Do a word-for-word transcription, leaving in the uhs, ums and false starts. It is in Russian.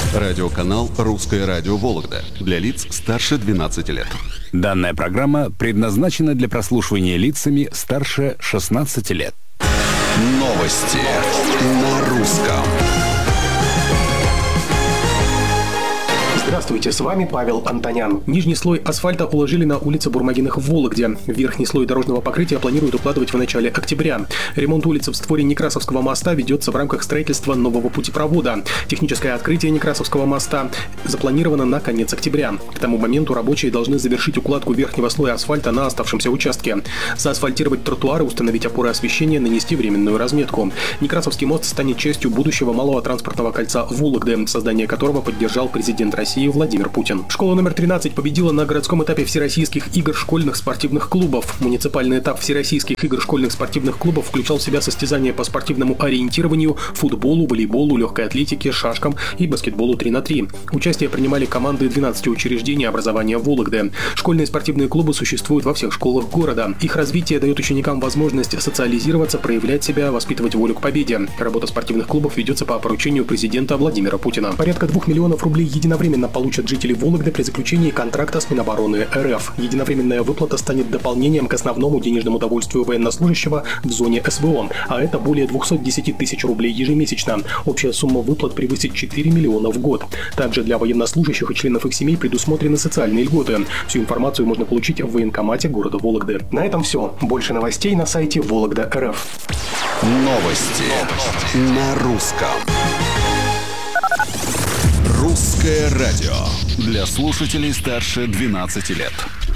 Радиоканал «Русское радио Вологда» для лиц старше двенадцати лет. Данная программа предназначена для прослушивания лицами старше шестнадцати лет. Новости на русском. Здравствуйте, с вами Павел Антонян. Нижний слой асфальта уложили на улице Бурмагиных в Вологде. Верхний слой дорожного покрытия планируют укладывать в начале октября. Ремонт улицы в створе Некрасовского моста ведется в рамках строительства нового путепровода. Техническое открытие Некрасовского моста запланировано на конец октября. К тому моменту рабочие должны завершить укладку верхнего слоя асфальта на оставшемся участке. Заасфальтировать тротуары, установить опоры освещения, нанести временную разметку. Некрасовский мост станет частью будущего малого транспортного кольца Вологды, создание которого поддержал президент России Владимир Путин. Школа номер тринадцать победила на городском этапе Всероссийских игр школьных спортивных клубов. Муниципальный этап Всероссийских игр школьных спортивных клубов включал в себя состязания по спортивному ориентированию, футболу, волейболу, легкой атлетике, шашкам и баскетболу три на три. Участие принимали команды двенадцати учреждений образования Вологды. Школьные спортивные клубы существуют во всех школах города. Их развитие дает ученикам возможность социализироваться, проявлять себя, воспитывать волю к победе. Работа спортивных клубов ведется по поручению президента Владимира Путина. Порядка двух миллионов рублей единовременно получат жители Вологды при заключении контракта с Минобороны РФ. Единовременная выплата станет дополнением к основному денежному удовольствию военнослужащего в зоне СВО, а это более двухсот десяти тысяч рублей ежемесячно. Общая сумма выплат превысит четыре миллиона в год. Также для военнослужащих и членов их семей предусмотрены социальные льготы. Всю информацию можно получить в военкомате города Вологды. На этом все. Больше новостей на сайте Вологда точка РФ. Новости на русском. Русское радио для слушателей старше двенадцати лет.